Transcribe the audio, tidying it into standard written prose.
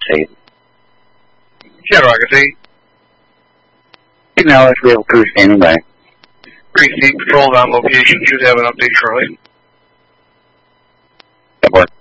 8. Yeah, Rocket 8. Now, we have a crew standing by. 3C, patrol on location. Should have an update shortly. That works.